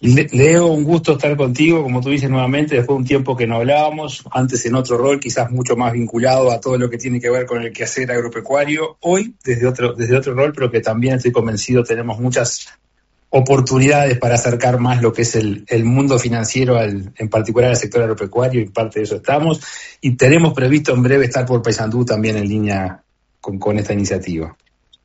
Leo, un gusto estar contigo, como tú dices nuevamente, después de un tiempo que no hablábamos, antes en otro rol, quizás mucho más vinculado a todo lo que tiene que ver con el quehacer agropecuario, hoy desde otro rol, pero que también estoy convencido tenemos muchas oportunidades para acercar más lo que es el mundo financiero, en particular al sector agropecuario, y parte de eso estamos, y tenemos previsto en breve estar por Paysandú también en línea con esta iniciativa.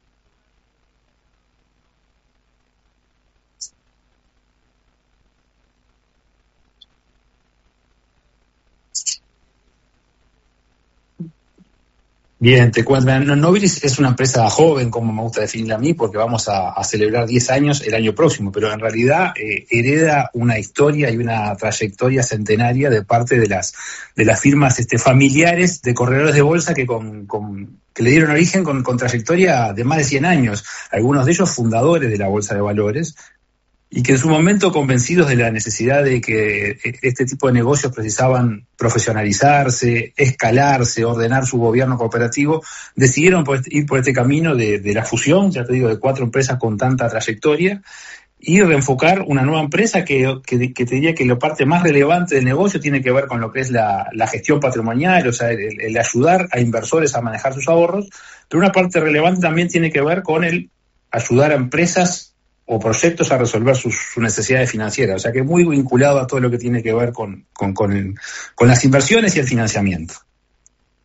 Bien, te cuento. Nobilis es una empresa joven, como me gusta definirla a mí, porque vamos a celebrar 10 años el año próximo, pero en realidad hereda una historia y una trayectoria centenaria de parte de las firmas familiares de corredores de bolsa que le dieron origen con trayectoria de más de 100 años, algunos de ellos fundadores de la Bolsa de Valores, y que en su momento, convencidos de la necesidad de que este tipo de negocios precisaban profesionalizarse, escalarse, ordenar su gobierno cooperativo, decidieron ir por este camino de la fusión, ya te digo, de 4 empresas con tanta trayectoria, y reenfocar una nueva empresa que te diría que la parte más relevante del negocio tiene que ver con lo que es la gestión patrimonial, o sea, el ayudar a inversores a manejar sus ahorros, pero una parte relevante también tiene que ver con el ayudar a empresas o proyectos a resolver sus necesidades financieras, o sea que muy vinculado a todo lo que tiene que ver con las inversiones y el financiamiento.